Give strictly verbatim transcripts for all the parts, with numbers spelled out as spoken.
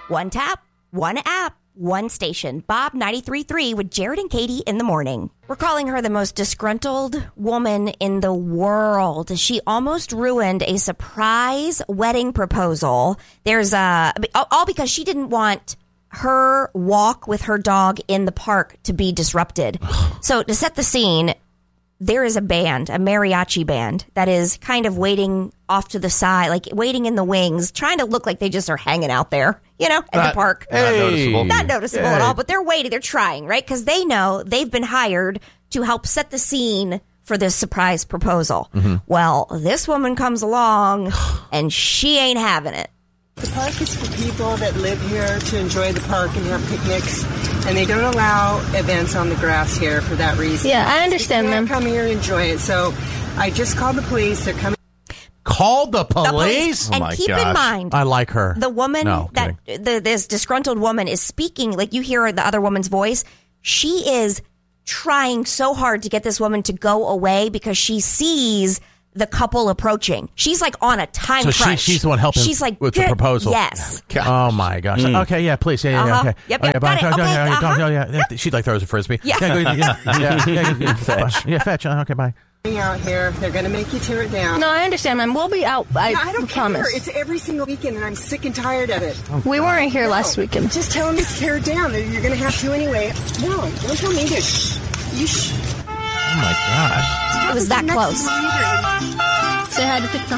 One tap, one app, one station. Bob ninety-three point three with Jared and Katie in the morning. We're calling her the most disgruntled woman in the world. She almost ruined a surprise wedding proposal. There's a, all because she didn't want her walk with her dog in the park to be disrupted. So to set the scene, there is a band, a mariachi band, that is kind of waiting off to the side, like waiting in the wings, trying to look like they just are hanging out there, you know, at Not, the park. Hey. Not noticeable. Not noticeable hey. at all, but they're waiting. They're trying, right? Because they know they've been hired to help set the scene for this surprise proposal. Mm-hmm. Well, this woman comes along and she ain't having it. The park is for people that live here to enjoy the park and have picnics, and they don't allow events on the grass here for that reason. Yeah, I understand, ma'am. ma'am. Come here and enjoy it. So I just called the police. They're coming. Called the police? The police. Oh and my keep gosh. in mind, I like her. The woman no, that the, this disgruntled woman is speaking, like you hear the other woman's voice. She is trying so hard to get this woman to go away because she sees the couple approaching. She's like on a time so crunch. She, she's the one helping she's like, with the proposal. Yes. Oh my gosh. Mm. Okay, yeah, please. Yeah, yeah, Uh-huh. yeah. Okay. Yep, Oh, yep, yeah, got it. yeah, Okay, yeah, yeah, uh-huh. yeah, yeah, yeah. She like throws a frisbee. Yeah. Yeah, go, yeah, yeah, yeah, yeah, yeah. Fetch. Yeah, fetch. Uh, Okay, bye. out here. They're going to make you tear it down. No, I understand, ma'am. We'll be out. I, No, I don't promise. care. It's every single weekend, and I'm sick and tired of it. We weren't here No. last weekend. Just tell them to tear it down. You're going to have to anyway. No, don't tell me to shh. You shh. Oh my gosh. It was that Next close. leader. Say hi to TikTok.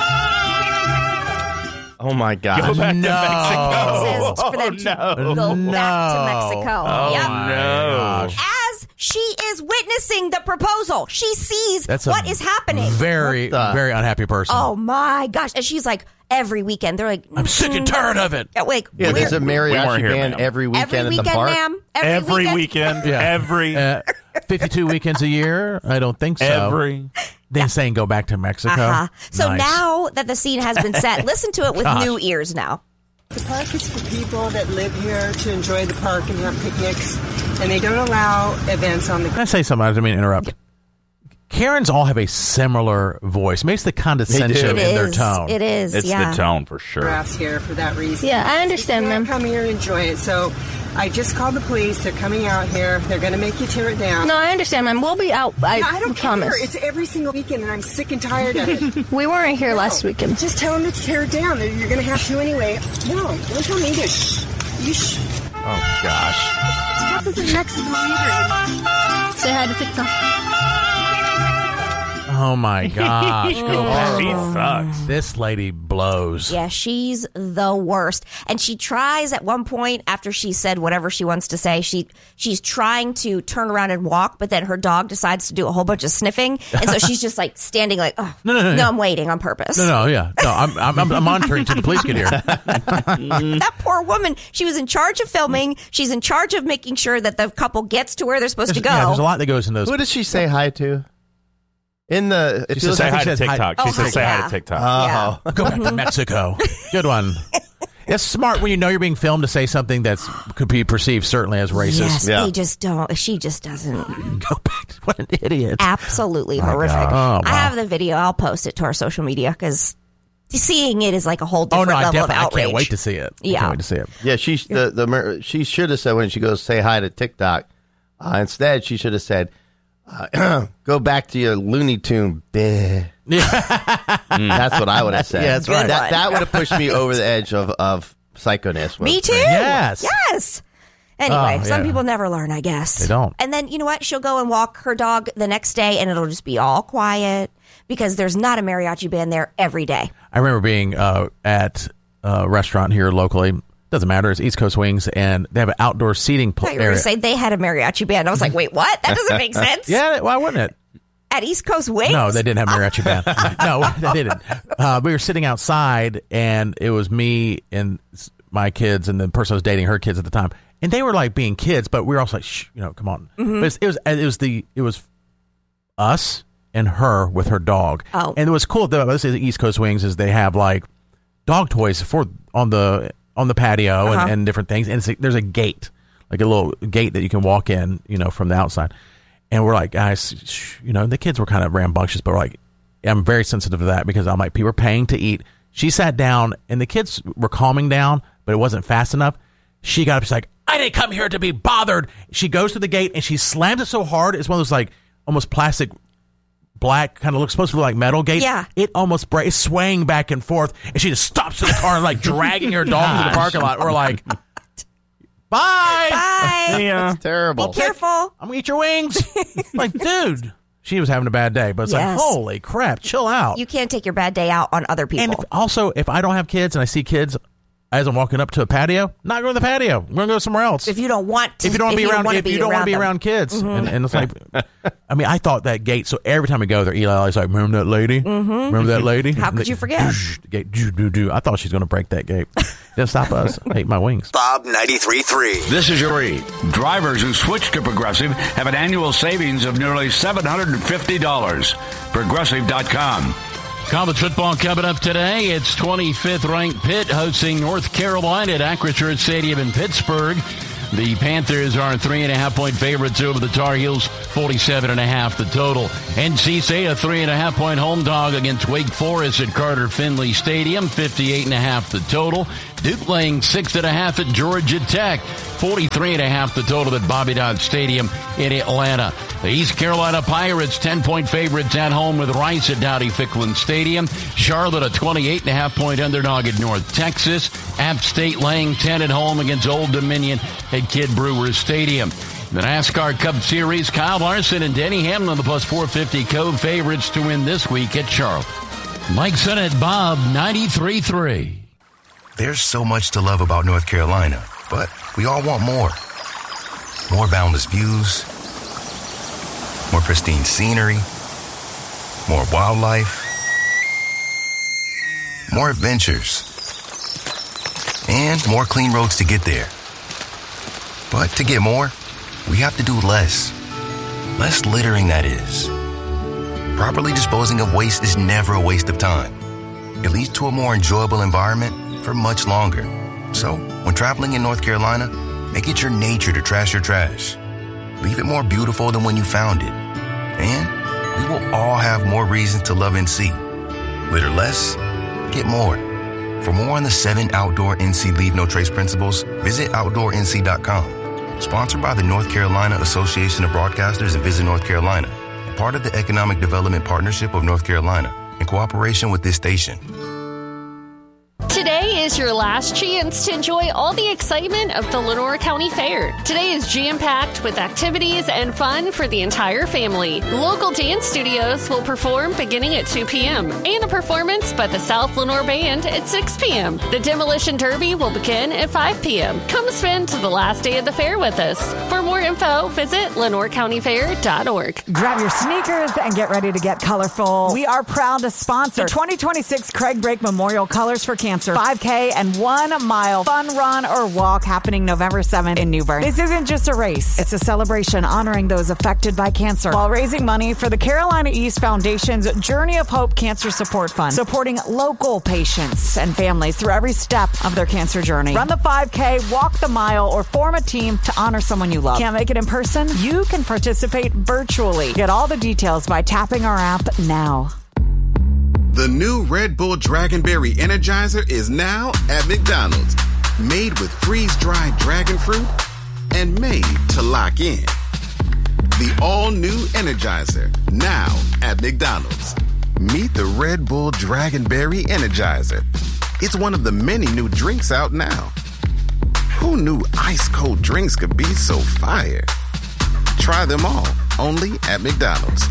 Oh my gosh. Go back No. to Mexico. It says for them to no. go No. back to Mexico. Oh, Yep. no. As she is witnessing the proposal, she sees That's a what is happening. Very, What the- very unhappy person. Oh my gosh! And she's like, every weekend they're like, I'm sick and tired of it. Yeah, wait, Yeah, there's a we're- We weren't mariachi here, band ma'am. every weekend every at the weekend, park. ma'am. Every, Every weekend. weekend. Yeah. Every. Uh, fifty-two weekends a year? I don't think so. Every. They're saying go back to Mexico. Uh-huh. So Nice. now that the scene has been set, listen to it with Gosh. new ears now. The park is for people that live here to enjoy the park and have picnics, and they don't allow events on the Can I say something? I didn't mean to interrupt. Karens all have a similar voice. Makes the condescension It in their is. tone. It is. It's yeah. the tone for sure. grass here for that reason. Yeah, I understand, You can't ma'am. come here and enjoy it. So I just called the police. They're coming out here. They're going to make you tear it down. No, I understand, ma'am. We'll be out. I, No, I don't promise. care. It's every single weekend, and I'm sick and tired of it. We weren't here No. last weekend. Just tell them to tear it down. You're going to have to anyway. No, don't tell me to shh. You shh. Oh gosh. This is next leader. Say hi to TikTok. Oh my gosh. Go back. She sucks. This lady blows. Yeah, she's the worst. And she tries at one point after she said whatever she wants to say, she she's trying to turn around and walk, but then her dog decides to do a whole bunch of sniffing. And so she's just like standing like, oh, No, no, no, no, no. I'm waiting on purpose. No, no, yeah. No, I'm, I'm, I'm monitoring till the police get here. That poor woman, she was in charge of filming. She's in charge of making sure that the couple gets to where they're supposed to There's, go. yeah, there's a lot that goes in those. Who does she say hi to? In the if She you says listen- Say I hi think to she says hi- TikTok. She Oh, says hi, say hi yeah. to TikTok. Oh. Yeah. Go back to Mexico. Good one. It's smart when you know you're being filmed to say something that could be perceived certainly as racist. Yes, Yeah. they just don't. She just doesn't. Go back. What an idiot. Absolutely My horrific. God. Oh, I wow. have the video. I'll post it to our social media because seeing it is like a whole Oh, different no, I level of definitely I outrage. can't wait to see it. I Yeah. can't wait to see it. Yeah, she the the mer- she should have said when she goes say hi to TikTok. Uh, instead, she should have said, uh, "Go back to your Looney Tune." Bleh. That's what I would have said. Yeah, that's right. That one. that would have pushed me over the edge of of psychoness. Me too. Yes. Yes. Anyway, Oh, some yeah. people never learn, I guess. They don't. And then, you know what? She'll go and walk her dog the next day and it'll just be all quiet because there's not a mariachi band there every day. I remember being uh, at a restaurant here locally. Doesn't matter. It's East Coast Wings, and they have an outdoor seating I pl- thought you were going area. to say they had a mariachi band. I was like, wait, what? That doesn't make sense. Yeah, why wouldn't it? At East Coast Wings? No, they didn't have mariachi band. No, they didn't. Uh, we were sitting outside, and it was me and s- my kids, and the person I was dating, her kids at the time, and they were like being kids, but we were also like, shh, you know, come on. Mm-hmm. But it's, it was it was the it was us and her with her dog. Oh. And it was cool though. This is East Coast Wings, is they have like dog toys for on the on the patio Uh-huh. and, and different things, and it's a, there's a gate, like a little gate that you can walk in, you know, from the outside. And we're like, guys, shh, you know, the kids were kind of rambunctious, but we're like, I'm very sensitive to that because I'm like, people are paying to eat. She sat down and the kids were calming down, but it wasn't fast enough. She got up. She's like, I didn't come here to be bothered. She goes to the gate and she slams it so hard. It's one of those like almost plastic black kind of looks supposed to look like metal gate. Yeah. It almost breaks, swaying back and forth. And she just stops in the car and like dragging her dog to the parking lot. We're like, bye. Bye. Yeah. It's terrible. Be careful. I'm going to eat your wings. Like, dude. She was having a bad day, but it's Yes. like, holy crap, chill out. You can't take your bad day out on other people. And if, also, if I don't have kids and I see kids as I'm walking up to a patio, not going to the patio. We're going to go somewhere else. if you don't want to, if you don't want to be around, wanna if you don't want to be them. around kids, Mm-hmm. and, and it's like, I mean, I thought that gate. So every time we go there, Eli's like, "Remember that lady? Mm-hmm. Remember that lady? How could you forget? The gate, do, do, do. I thought she was going to break that gate. Didn't stop us. I ate my wings. Bob ninety-three point three. This is your read. Drivers who switch to Progressive have an annual savings of nearly seven hundred fifty dollars. Progressive dot com. College football coming up today. It's twenty-fifth ranked Pitt hosting North Carolina at Acrisure Stadium in Pittsburgh. The Panthers are three and a half point favorites over the Tar Heels, forty-seven and a half the total. N C State a three and a half point home dog against Wake Forest at Carter Finley Stadium, fifty-eight and a half the total. Duke laying six and a half at Georgia Tech, forty-three and a half the total at Bobby Dodd Stadium in Atlanta. The East Carolina Pirates ten point favorites at home with Rice at Dowdy-Ficklin Stadium. Charlotte a twenty-eight and a half point underdog at North Texas. App State laying ten at home against Old Dominion at Kid Brewer Stadium. The NASCAR Cup Series, Kyle Larson and Denny Hamlin, the plus four fifty co-favorites to win this week at Charlotte. Mike Sennett, Bob ninety-three point three. There's so much to love about North Carolina, but we all want more. More boundless views, more pristine scenery, more wildlife, more adventures, and more clean roads to get there. But to get more, we have to do less. Less littering, that is. Properly disposing of waste is never a waste of time. It leads to a more enjoyable environment for much longer. So, when traveling in North Carolina, make it your nature to trash your trash. Leave it more beautiful than when you found it. And we will all have more reasons to love N C. Litter less, get more. For more on the seven outdoor N C Leave No Trace principles, visit outdoor N C dot com. Sponsored by the North Carolina Association of Broadcasters and Visit North Carolina, and part of the Economic Development Partnership of North Carolina, in cooperation with this station. Today is your last chance to enjoy all the excitement of the Lenoir County Fair. Today is jam-packed with activities and fun for the entire family. Local dance studios will perform beginning at two p.m. and a performance by the South Lenoir Band at six p.m. The Demolition Derby will begin at five p.m. Come spend the last day of the fair with us. For more info, visit lenoir county fair dot org. Grab your sneakers and get ready to get colorful. We are proud to sponsor the twenty twenty-six Craig Brake Memorial Colors for Cancer five K and one mile fun run or walk happening November seventh in New Bern. This isn't just a race. It's a celebration honoring those affected by cancer while raising money for the Carolina East Foundation's Journey of Hope Cancer Support Fund, supporting local patients and families through every step of their cancer journey. Run the five K, walk the mile, or form a team to honor someone you love. Can't make it in person? You can participate virtually. Get all the details by tapping our app now. The new Red Bull Dragonberry Energizer is now at McDonald's. Made with freeze-dried dragon fruit and made to lock in. The all-new Energizer, now at McDonald's. Meet the Red Bull Dragonberry Energizer. It's one of the many new drinks out now. Who knew ice-cold drinks could be so fire? Try them all, only at McDonald's.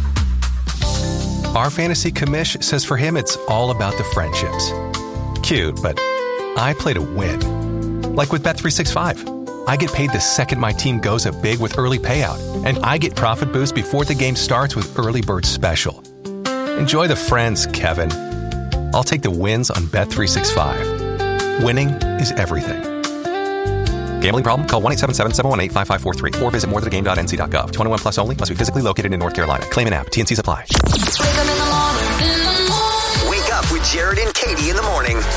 Our fantasy commish says for him it's all about the friendships. Cute, but I play to win. Like with Bet three sixty-five. I get paid the second my team goes up big with early payout, and I get profit boost before the game starts with Early Bird Special. Enjoy the friends, Kevin. I'll take the wins on Bet three sixty-five. Winning is everything. Gambling problem? Call one eight seven seven, seven one eight, five five four three or visit more than a game dot n c dot gov. twenty-one plus only. Must be physically located in North Carolina. Claim an app. T N Cs apply. Wake up with Jared and Katie in the morning.